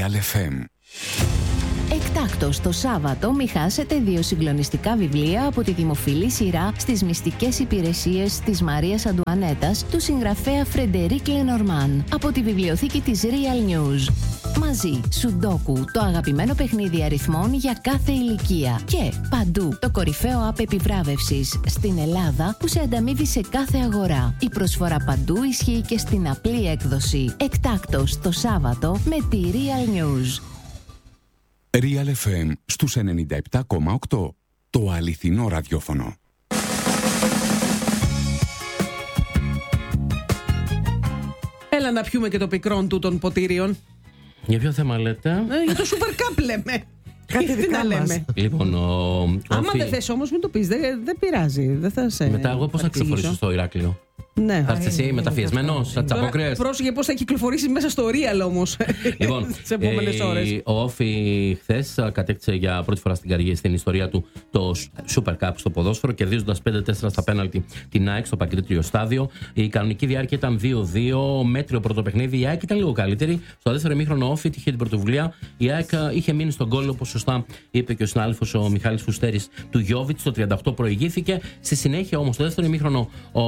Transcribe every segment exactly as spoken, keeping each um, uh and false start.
Real εφ εμ. Εκτάκτως το Σάββατο μη χάσετε δύο συγκλονιστικά βιβλία από τη δημοφιλή σειρά στις μυστικές υπηρεσίες της Μαρίας Αντουανέτας του συγγραφέα Φρεντερίκ Λενορμάν από τη βιβλιοθήκη της Real News. Μαζί, Σουντόκου, το αγαπημένο παιχνίδι αριθμών για κάθε ηλικία. Και παντού, το κορυφαίο app επιβράβευσης στην Ελλάδα που σε ανταμείβει σε κάθε αγορά. Η προσφορά παντού ισχύει και στην απλή έκδοση. Εκτάκτως το Σάββατο με τη Real News. Real εφ εμ στους ενενήντα επτά κόμμα οκτώ. Το αληθινό ραδιόφωνο. Έλα να πιούμε και το πικρόν του των ποτήριων. Για ποιο θέμα λέτε? Ε, για το Super Cup λέμε. Κάτι Τι να λέμε. Λοιπόν, ο... Άμα όφι... δεν θες όμως μην το πεις, δεν, δεν πειράζει. Δεν θα σε Μετά εγώ πώς θα κυκλοφορήσω στο Ηράκλειο? Ναι. Θα έρθεις εσύ μεταφιεσμένος, θα τσαποκρές? Πρόσεχε πώς θα κυκλοφορήσεις μέσα στο Real όμως. Λοιπόν, τις επόμενες ε, ώρες. ο Όφι χθες κατέκτησε για πρώτη φορά στην καριέρα, στην ιστορία του, το Super Cup στο ποδόσφαιρο, κερδίζοντας πέντε τέσσερα στα πέναλτι την ΑΕΚ στο Παγκρίτριο Στάδιο. Η κανονική διάρκεια ήταν δύο δύο, μέτριο πρώτο παιχνίδι. Η ΑΕΚ ήταν λίγο καλύτερη. Στο δεύτερο ημίχρονο ο Όφι είχε την πρωτοβουλία. Η ΑΕΚ είχε μείνει στον γκολ, όπως σωστά είπε και ο συνάδελφος ο Μιχάλης Φουστέρης, του Γιόβιτς. Το τριάντα οκτώ προηγήθηκε. Στη συνέχεια όμως, στο δεύτερο ημίχρονο, ο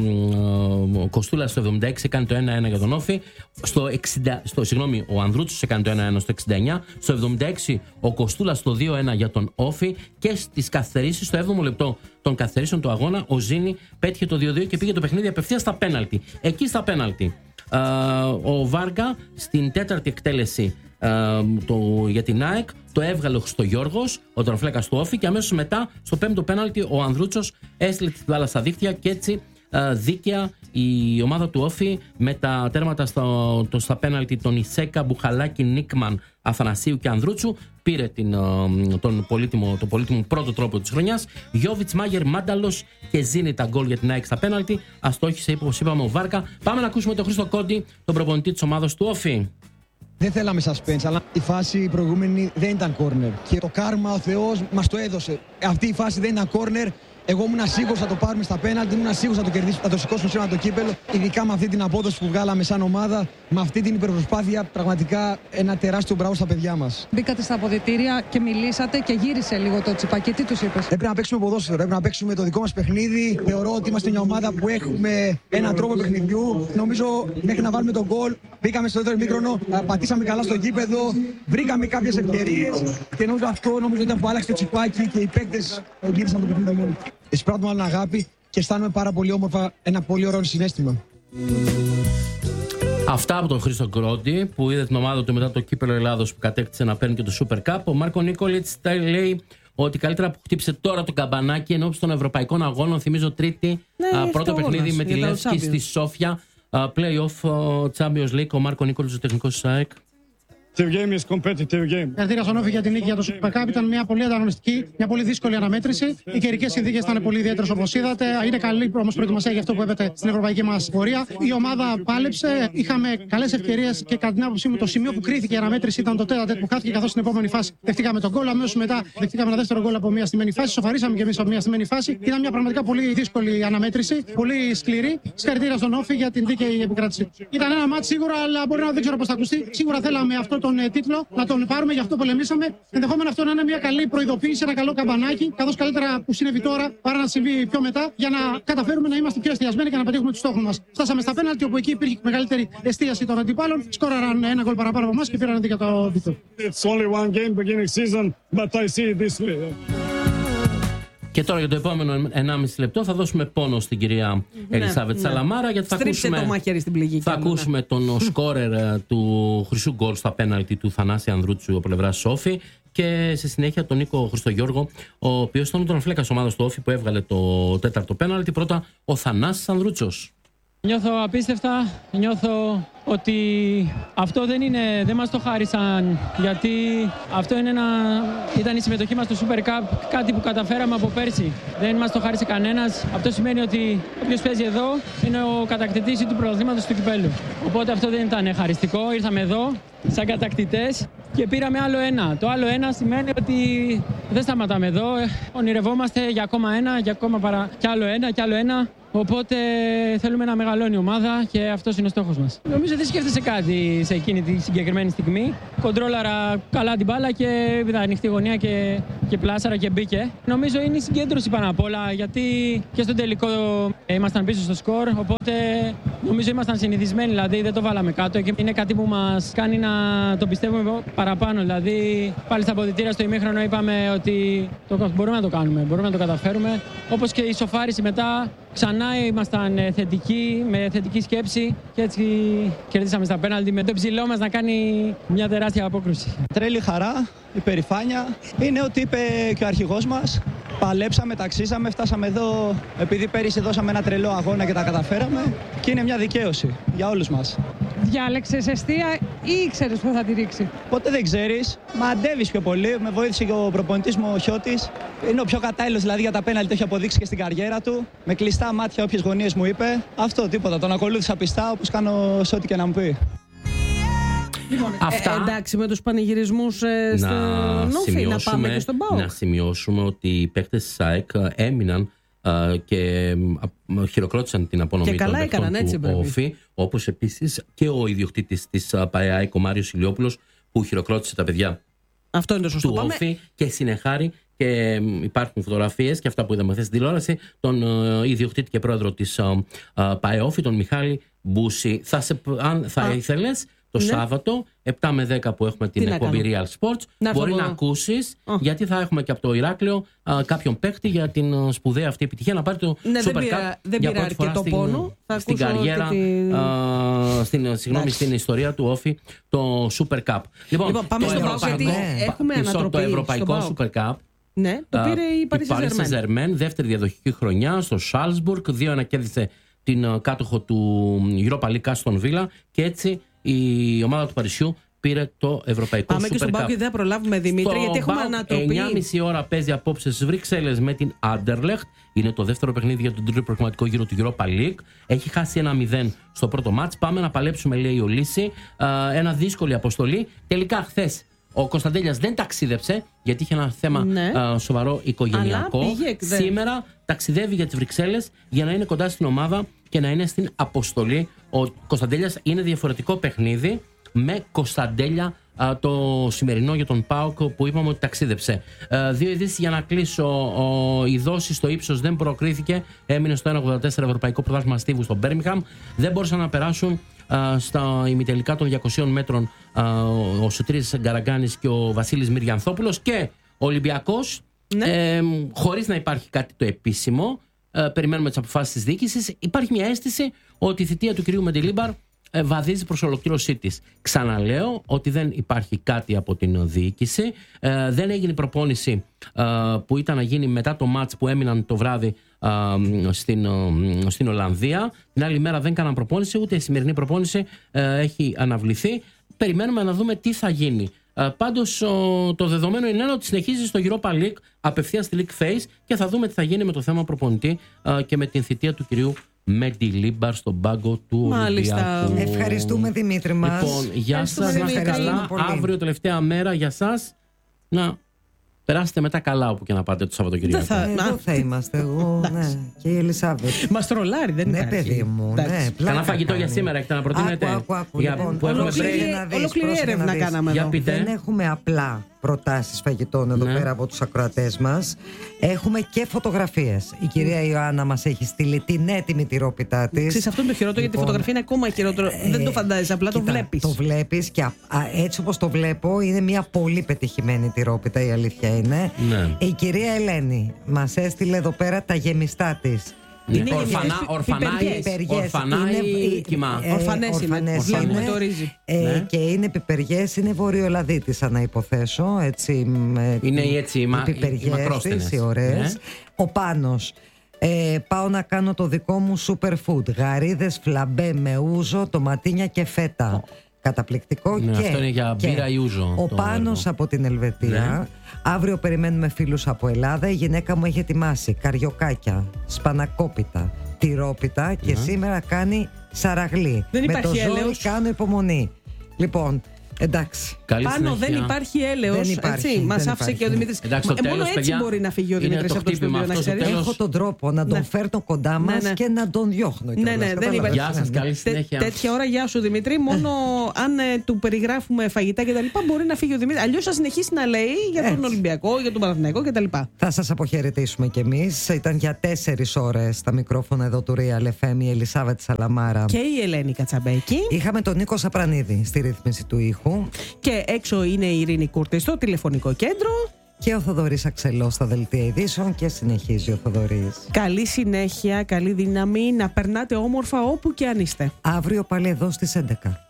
Ο Κοστούλας στο εβδομήντα έξι έκανε το ένα ένα για τον Όφι. Στο εξήντα, στο, συγγνώμη, ο Ανδρούτσος έκανε το ένα ένα στο εξήντα εννιά. Στο εβδομήντα έξι ο Κοστούλας το δύο ένα για τον Όφι. Και στις καθυστερήσεις, στο έβδομο λεπτό των καθυστερήσεων του αγώνα, ο Ζήνη πέτυχε το δύο δύο και πήγε το παιχνίδι απευθείας στα πέναλτι. Εκεί στα πέναλτι, α, ο Βάργα στην τέταρτη εκτέλεση α, το, για την ΑΕΚ το έβγαλε ο Χριστογιώργος, ο τεροφύλακας του Όφι. Και αμέσως μετά, στο πέμπτο πέναλτι, ο Ανδρούτσος έστειλε την μπάλα στα δίχτυα και έτσι δίκαια η ομάδα του Όφι με τα τέρματα στο, το, στα πέναλτι των Ισέκα, Μπουχαλάκη, Νίκμαν, Αθανασίου και Ανδρούτσου πήρε την, τον, πολύτιμο, τον πολύτιμο πρώτο τρόπο της χρονιάς. Γιόβιτς, Μάγερ, Μάνταλος και Ζήνη τα γκολ για την ΑΕΚ στα πέναλτι. Αστόχησε, όπως είπαμε, ο Βάρκα. Πάμε να ακούσουμε τον Χρήστο Κόντι, τον προπονητή της ομάδας του Όφι. Δεν θέλαμε suspense, αλλά η φάση η προηγούμενη δεν ήταν corner. Και το κάρμα, ο Θεός μας το έδωσε. Αυτή η φάση δεν ήταν corner. Εγώ ήμουν σίγουρος θα το πάρουμε στα πέναλτι, ήμουν σίγουρος θα το κερδίσουμε, θα το σηκώσουμε σήμερα το κύπελο. Ειδικά με αυτή την απόδοση που βγάλαμε σαν ομάδα, με αυτή την υπερπροσπάθεια, πραγματικά ένα τεράστιο μπράβο στα παιδιά μας. Μπήκατε στα αποδυτήρια και μιλήσατε και γύρισε λίγο το τσιπάκι. Τι τους είπες? Έπρεπε να παίξουμε ποδόσφαιρο, έπρεπε να παίξουμε το δικό μας παιχνίδι. Θεωρώ ότι είμαστε μια ομάδα που έχουμε έναν τρόπο παιχνιδιού. Νομίζω μέχρι να βάλουμε τον γκολ, μπήκαμε στο δεύτερο ημίχρονο, πατήσαμε καλά στο γήπεδο, βρήκαμε κάποιες ευκαιρίες και νομίζω αυτό νομίζω ήταν που άλλαξε το τσιπάκι και οι παίκτες γύρισαν το παιχνίδι μόνο. Εισπράττουμε άλλη αγάπη και αισθάνομαι πάρα πολύ όμορφα, ένα πολύ ωραίο συναίσθημα. Αυτά από τον Χρήστο Κρόντι που είδε την ομάδα του μετά το κύπελο Ελλάδος που κατέκτησε να παίρνει και το Super Cup. Ο Μάρκο Νίκολιτς λέει ότι καλύτερα που χτύπησε τώρα το καμπανάκι ενώπιση των ευρωπαϊκών αγώνων. Θυμίζω τρίτη, ναι, α, πρώτο παιχνίδι με τη Λεύσκη στη Σόφια. Play-off Champions League. Ο Μάρκο Νίκολιτς, ο τεχνικός της ΑΕΚ. Συγχαρητήρια στον Όφι για την νίκη για το Super Cup. Ήταν μια πολύ ανταγωνιστική, μια πολύ δύσκολη αναμέτρηση. Οι καιρικές συνθήκες ήταν πολύ ιδιαίτερες όπως είδατε. Είναι καλή όμως προετοιμασία για αυτό που έπεται στην ευρωπαϊκή μας πορεία. Η ομάδα πάλεψε. Είχαμε καλές ευκαιρίες και κατά την άποψή μου το σημείο που κρίθηκε η αναμέτρηση ήταν το τέταρτο που χάθηκε, καθώς στην επόμενη φάση δεχτήκαμε τον γκολ. Αμέσως μετά δεχτήκαμε ένα δεύτερο γκολ από μια στημένη φάση. Σοφαρίσαμε και εμείς από μια στημένη φάση. Ήταν μια πραγματικά πολύ δύσκολη αναμέτρηση, πολύ σκληρή. Συγχαρητήρια στον Όφι για την δίκαιη επικράτηση. Ήταν ένα μάτι σίγουρα, αλλά μπορεί να δεν ξέρω πώς θα ακουστεί. Σίγουρα θέλαμε αυτό τον τίτλο να τον πάρουμε, γι' αυτό πολεμήσαμε. Ενδεχόμενο αυτό να είναι μια καλή προειδοποίηση, ένα καλό καμπανάκι, καθώς καλύτερα που συνέβη τώρα παρά να συμβεί πιο μετά, για να καταφέρουμε να είμαστε πιο εστιασμένοι και να πετύχουμε τους στόχους μας. Φτάσαμε στα πέναλτι, όπου εκεί υπήρχε μεγαλύτερη εστίαση των αντιπάλων. Σκόραραν ένα γκολ παραπάνω από εμάς και πήραν δίκαια το τίτλο. Και τώρα για το επόμενο ενάμιση λεπτό θα δώσουμε πόνο στην κυρία ναι, Ελισάβετ ναι. Σαλαμάρα, γιατί θα Στρίψε ακούσουμε, το μάχαιρι στην πληγή, θα ακούσουμε ναι. τον σκόρερ του χρυσού γκολ στα πέναλτι του Θανάση Ανδρούτσου από πλευρά Όφι και στη συνέχεια τον Νίκο Χριστογιώργο, ο οποίος ήταν ο τεροφύλακας ομάδας του Όφι που έβγαλε το τέταρτο πέναλτι. Πρώτα ο Θανάσης Ανδρούτσος. Νιώθω απίστευτα, νιώθω ότι αυτό δεν, είναι, δεν μας το χάρισαν, γιατί αυτό είναι ένα, ήταν η συμμετοχή μας στο Super Cup, κάτι που καταφέραμε από πέρσι. Δεν μας το χάρισε κανένας. Αυτό σημαίνει ότι όποιος παίζει εδώ είναι ο κατακτητής του πρωταθλήματος του κυπέλου. Οπότε αυτό δεν ήταν χαριστικό. Ήρθαμε εδώ σαν κατακτητές και πήραμε άλλο ένα. Το άλλο ένα σημαίνει ότι δεν σταματάμε εδώ. Ονειρευόμαστε για ακόμα ένα, για ακόμα παρα... κι άλλο ένα, κι άλλο ένα. Οπότε θέλουμε να μεγαλώνει η ομάδα και αυτός είναι ο στόχος μας. Νομίζω δεν σκέφτεσαι κάτι σε εκείνη τη συγκεκριμένη στιγμή. Κοντρόλαρα καλά την μπάλα και είδα ανοιχτή γωνία και, και πλάσαρα και μπήκε. Νομίζω είναι η συγκέντρωση πάνω απ' όλα, γιατί και στο τελικό ήμασταν πίσω στο σκορ. Οπότε νομίζω ήμασταν συνηθισμένοι, δηλαδή δεν το βάλαμε κάτω και είναι κάτι που μας κάνει να το πιστεύουμε παραπάνω. Δηλαδή πάλι στα αποδυτήρια στο ημίχρονο είπαμε ότι το, μπορούμε να το κάνουμε, μπορούμε να το καταφέρουμε. Όπως και η σοφάριση μετά, ξανά ήμασταν θετικοί, με θετική σκέψη και έτσι κερδίσαμε στα πέναλτι με το ψηλό μας να κάνει μια τεράστια απόκρουση. Τρέλη χαρά, υπερηφάνεια. Είναι ό,τι είπε και ο αρχηγός μας. Παλέψαμε, ταξίσαμε, φτάσαμε εδώ επειδή πέρυσι δώσαμε ένα τρελό αγώνα και τα καταφέραμε και είναι μια δικαίωση για όλους μας. Διάλεξες εστία ή ήξερες που θα τη ρίξει? Ποτέ δεν ξέρεις, μαντεύεις πιο πολύ. Με βοήθησε και ο προπονητής μου ο Χιώτης. Είναι ο πιο κατάλληλος δηλαδή για τα πέναλτι, το έχει αποδείξει και στην καριέρα του. Με κλειστά μάτια όποιες γωνίες μου είπε. Αυτό, τίποτα. Τον ακολούθησα πιστά όπως κάνω σε ό,τι και να μου πει. Λοιπόν, Αυτά. Ε, εντάξει, με τους πανηγυρισμούς ε, στο Νόφι, να πάμε και στον ΠΑΟΚ. Να σημειώσουμε ότι οι παίκτες της ΑΕΚ έμειναν ε, και ε, χειροκρότησαν την απονομή Και των καλά παιχτών έκαναν, έτσι του ΟΦΗ, όπως επίσης και ο ιδιοκτήτης της ΠΑΕΑΕΚ, ο Μάριος Ηλιόπουλος, που χειροκρότησε τα παιδιά Αυτό είναι το σωστό. του Πάμε. ΟΦΗ και συνεχάρη. Και ε, υπάρχουν φωτογραφίες και αυτά που είδαμε χθες στην τηλεόραση, τον ε, ιδιοκτήτη και πρόεδρο της ε, ε, ΠΑΕΟΦΗ, τον Μιχάλη Μπούση. Θα σε, αν θα Α. ήθελες το Ναι. Σάββατο, επτά με δέκα που έχουμε την να εκπομπή κάνω? Real Sports, Να έρθω μπορεί από να εδώ. ακούσεις, Α. γιατί θα έχουμε και από το Ηράκλειο α, κάποιον παίκτη για την α, σπουδαία αυτή επιτυχία να πάρει το Ναι, δεν Super πήρα- Cup δεν για πήρα πρώτη φορά αρκετό στην, πόνο. Θα στην ακούσω καριέρα, και τη- α, στην, συγγνώμη, Εντάξει. στην ιστορία του Όφη, το Super Cup. Λοιπόν, πάμε το στο ΠΑΟΚ, ευρωπαϊκό- γιατί έχουμε μισό, ανατροπή Το ευρωπαϊκό στον Super Cup. Ναι, το πήρε η Paris Paris Saint-Germain. Saint-Germain, δεύτερη διαδοχική χρονιά στο Σάλσμπουργκ. δύο ένα κέρδισε την α, κάτοχο του Europa League Aston Villa και έτσι η ομάδα του Παρισιού πήρε το ευρωπαϊκό Πάμε Super και στον Cup. ΠΑΟΚ, γιατί δεν προλάβουμε, Δημήτρη, Στο γιατί έχουμε ΠΑΟΚ, ανατροπή. εννιά και μισή ώρα παίζει απόψε στις Βρυξέλλες με την Anderlecht. Είναι το δεύτερο παιχνίδι για τον τρίτο προγραμματικό γύρο του Europa League. Έχει χάσει ένα μηδέν στο πρώτο μάτς. Πάμε να παλέψουμε, λέει ο Λύση. Ένα δύσκολη αποστολή. Τελικά χθες ο Κωνσταντέλιας δεν ταξίδεψε, γιατί είχε ένα θέμα Ναι. α, σοβαρό οικογενειακό. Αλλά πήγε, δε. Σήμερα ταξιδεύει για τις Βρυξέλλες για να είναι κοντά στην ομάδα και να είναι στην αποστολή. Ο Κωνσταντέλιας είναι διαφορετικό παιχνίδι με Κωνσταντέλια α, το σημερινό για τον ΠΑΟΚ που είπαμε ότι ταξίδεψε. Ε, δύο ειδήσεις για να κλείσω. Ο, η δόση στο ύψος δεν προκρίθηκε. Έμεινε στο ένα ογδόντα τέσσερα Ευρωπαϊκό Πρωτάθλημα Στίβου στο Μπέρμιγχαμ. Δεν μπορούσαν να περάσουν α, στα ημιτελικά των διακοσίων μέτρων α, ο Σωτήρης Γκαραγκάνης και ο Βασίλης Μυριανθόπουλος και ο Ολυμπιακός. Ναι. Ε, χωρίς να υπάρχει κάτι το επίσημο. Ε, περιμένουμε τις αποφάσεις της διοίκησης. Υπάρχει μια αίσθηση ότι η θητεία του κυρίου Μεντιλίμπαρ ε, βαδίζει προς ολοκλήρωσή της. Ξαναλέω ότι δεν υπάρχει κάτι από την διοίκηση. Ε, δεν έγινε η προπόνηση ε, που ήταν να γίνει μετά το μάτς που έμειναν το βράδυ ε, στην, ε, στην Ολλανδία. Την άλλη μέρα δεν κάναν προπόνηση, ούτε η σημερινή προπόνηση ε, έχει αναβληθεί. Περιμένουμε να δούμε τι θα γίνει. Uh, πάντως uh, το δεδομένο είναι ότι συνεχίζει στο Europa League απευθείας στη League Phase και θα δούμε τι θα γίνει με το θέμα προπονητή uh, και με την θητεία του κυρίου Μεντιλίμπαρ στον πάγκο του Μάλιστα. Ολυμπιακού. Ευχαριστούμε, Δημήτρη μας. Λοιπόν, γεια σας, να είστε Ευχαριστούμε καλά. πολύ. Αύριο τελευταία μέρα για σας. Να περάσετε μετά καλά όπου και να πάτε το Σαββατοκυριακό. Δεν θα- Εδώ Να. θα είμαστε εγώ, ναι, και η Ελισάβετ. Μας τρολάρει, δεν Ναι, υπάρχει. παιδί μου, Εντάξει. ναι. πλάκα Κανένα φαγητό για κάνει. σήμερα έχετε να προτείνετε? Άκου, άκου, άκου, Για- λοιπόν, που έχουμε ολόκληρη- break. να δεις, Ολόκληρη πρόσεχε να έρευνα δεις. κάναμε Για εδώ. πείτε. Δεν έχουμε απλά προτάσεις φαγητών εδώ Ναι. πέρα από τους ακροατές μας. Έχουμε και φωτογραφίες. Η κυρία Ιωάννα μας έχει στείλει την έτοιμη τυρόπιτά της. Ξέρεις, αυτό είναι το χειρότερο, γιατί η Λοιπόν, φωτογραφία είναι ακόμα χειρότερο. Δεν το φαντάζεσαι, απλά το κοίτα, βλέπεις. Το βλέπεις και α, α, έτσι όπως το βλέπω είναι μια πολύ πετυχημένη τυρόπιτα, η αλήθεια είναι. Ναι. Η κυρία Ελένη μας έστειλε εδώ πέρα τα γεμιστά της. Ναι. Είναι Ορφανά, γεμιές, ορφανά, πιπεριές. Πιπεριές. ορφανά Είναι- ή κοιμά? ε, Ορφανές είναι. ορφανές Βλέπουμε είναι. το ρύζι. Ε, Ναι. Και είναι πιπεριές, είναι βορειοελλαδίτισσα να υποθέσω. Έτσι, με, Είναι οι έτσι, οι μα- οι- οι πιπεριές μακρόστενες. της, οι ωραίες. Ναι. Ο Πάνος. Ε, πάω να κάνω το δικό μου superfood. Γαρίδες, φλαμπέ με ούζο, τοματίνια και φέτα. Καταπληκτικό. Ναι, και, αυτό είναι για και μπύρα ή ούζο, Ο το Πάνος έργο. από την Ελβετία. Ναι. Αύριο περιμένουμε φίλους από Ελλάδα. Η γυναίκα μου έχει ετοιμάσει καριοκάκια, σπανακόπιτα, τυρόπιτα και σήμερα κάνει σαραγλί. Δεν Με υπάρχει το ζόρι έλεος. κάνω υπομονή. Λοιπόν, Εντάξει. Καλή Πάνω συνέχεια. δεν υπάρχει έλεος. Μας άφησε και ο Δημήτρης. Εντάξει, Ε, μόνο έτσι μπορεί να φύγει ο Δημήτρης από το στούντιο, να ξέρεις. Έχω τον τρόπο να τον Ναι. φέρνω κοντά μας Ναι, ναι. και να τον διώχνω. Ναι, ναι, δεν υπάρχει. Γεια σας, καλή συνέχεια. Τέτοια ώρα, γεια σου Δημήτρη. Μόνο αν ε, του περιγράφουμε φαγητά κτλ. Μπορεί να φύγει ο Δημήτρης. Αλλιώς θα συνεχίσει να λέει για τον Έτσι. Ολυμπιακό, για τον Παναθηναϊκό κτλ. Θα σας αποχαιρετήσουμε κι εμείς. Ήταν για τέσσερις ώρες στα μικρόφωνα εδώ του Real εφ εμ η Ελισάβετ Σαλαμάρα Και η Ελένη Κατσαμπέκη. Είχαμε τον Νίκο Σαπρανίδη στη ρύθμιση του ήχου. Και έξω είναι η Ειρήνη Κούρτη στο τηλεφωνικό κέντρο. Και ο Θοδωρής Αξελός στα δελτία ειδήσεων. Και συνεχίζει ο Θοδωρής. Καλή συνέχεια, καλή δύναμη. Να περνάτε όμορφα όπου και αν είστε. Αύριο πάλι εδώ στις έντεκα.